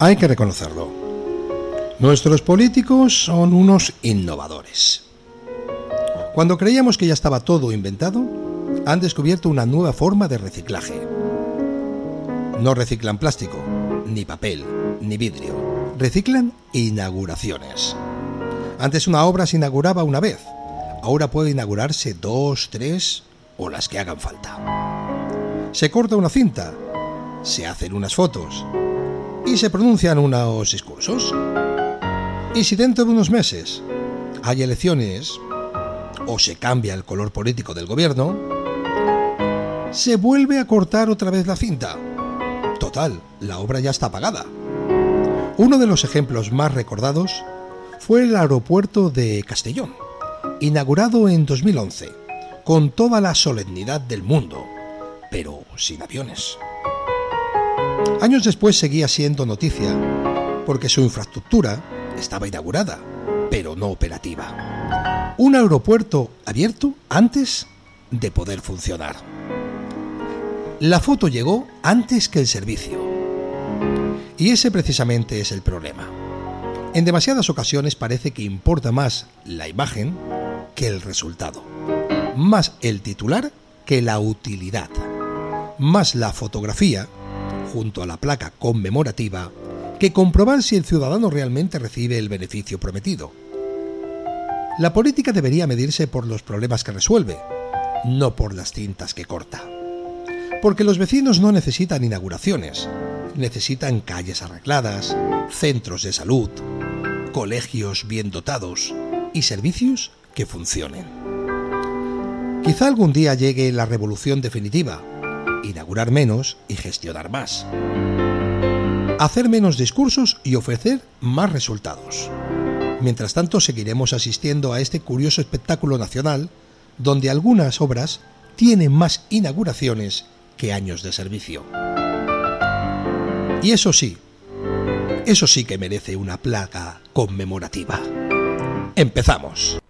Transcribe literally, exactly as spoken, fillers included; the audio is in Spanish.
Hay que reconocerlo. Nuestros políticos son unos innovadores. Cuando creíamos que ya estaba todo inventado, han descubierto una nueva forma de reciclaje. No reciclan plástico, ni papel, ni vidrio. Reciclan inauguraciones. Antes una obra se inauguraba una vez. Ahora puede inaugurarse dos, tres o las que hagan falta. Se corta una cinta, se hacen unas fotos y se pronuncian unos discursos. Y si dentro de unos meses hay elecciones o se cambia el color político del gobierno, se vuelve a cortar otra vez la cinta. Total, la obra ya está pagada. Uno de los ejemplos más recordados fue el aeropuerto de Castellón, inaugurado en dos mil once, con toda la solemnidad del mundo, pero sin aviones. Años después seguía siendo noticia porque su infraestructura estaba inaugurada, pero no operativa. Un aeropuerto abierto antes de poder funcionar. La foto llegó antes que el servicio. Y ese precisamente es el problema. En demasiadas ocasiones parece que importa más la imagen que el resultado. Más el titular que la utilidad. Más la fotografía, junto a la placa conmemorativa, que comprobar si el ciudadano realmente recibe el beneficio prometido. La política debería medirse por los problemas que resuelve, no por las cintas que corta. Porque los vecinos no necesitan inauguraciones, necesitan calles arregladas, centros de salud, colegios bien dotados y servicios que funcionen. Quizá algún día llegue la revolución definitiva, inaugurar menos y gestionar más. Hacer menos discursos y ofrecer más resultados. Mientras tanto, seguiremos asistiendo a este curioso espectáculo nacional, donde algunas obras tienen más inauguraciones que años de servicio. Y eso sí, eso sí que merece una placa conmemorativa. Empezamos.